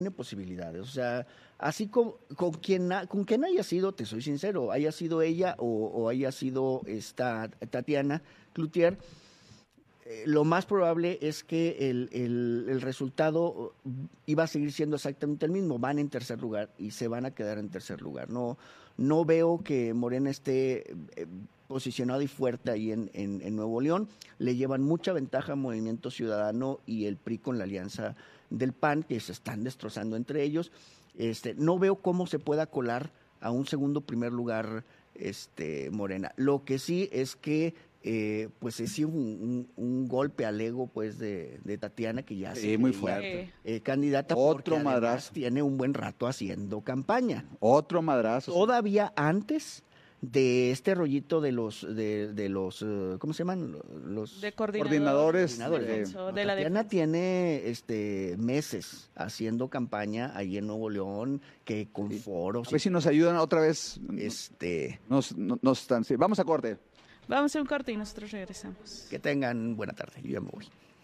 tiene posibilidades. O sea, así con quien haya sido, te soy sincero, haya sido ella o haya sido esta Tatiana Cloutier, lo más probable es que el resultado iba a seguir siendo exactamente el mismo. Van en tercer lugar y se van a quedar en tercer lugar. No veo que Morena esté posicionado y fuerte ahí en Nuevo León. Le llevan mucha ventaja a Movimiento Ciudadano y el PRI con la alianza del PAN, que se están destrozando entre ellos. No veo cómo se pueda colar a un segundo primer lugar Morena. Lo que sí es que pues es un golpe al ego pues de Tatiana, que ya se muy creía, fuerte. candidata, Otro porque madrazo. tiene un buen rato haciendo campaña. Otro madrazo. Todavía antes de este rollito de los ¿cómo se llaman? Los De coordinadores. Tatiana tiene meses haciendo campaña ahí en Nuevo León, que con foros. A ver si nos ayudan otra vez. Nos están. Sí. Vamos a corte. Vamos a un corte y nosotros regresamos. Que tengan buena tarde. Yo ya me voy.